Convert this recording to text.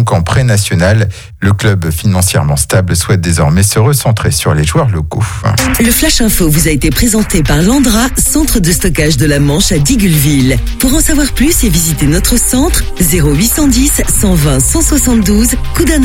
donc en pré-national. Le club financièrement stable souhaite désormais se recentrer sur les joueurs locaux. Le Flash Info vous a été présenté par Landra, centre de stockage de la Manche à Digulville. Pour en savoir plus et visiter notre centre, 0810 120 172, coup d'un